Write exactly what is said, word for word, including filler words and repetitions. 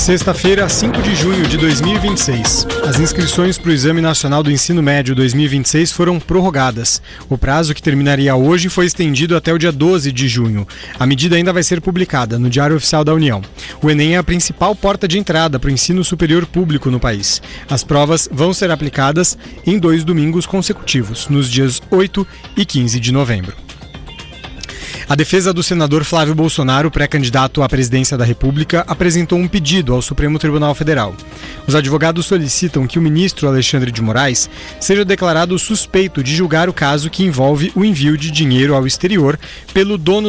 Sexta-feira, cinco de junho de dois mil e vinte e seis. As inscrições para o Exame Nacional do Ensino Médio dois mil e vinte e seis foram prorrogadas. O prazo, que terminaria hoje, foi estendido até o dia doze de junho. A medida ainda vai ser publicada no Diário Oficial da União. O Enem é a principal porta de entrada para o ensino superior público no país. As provas vão ser aplicadas em dois domingos consecutivos, nos dias oito e quinze de novembro. A defesa do senador Flávio Bolsonaro, pré-candidato à presidência da República, apresentou um pedido ao Supremo Tribunal Federal. Os advogados solicitam que o ministro Alexandre de Moraes seja declarado suspeito de julgar o caso que envolve o envio de dinheiro ao exterior pelo dono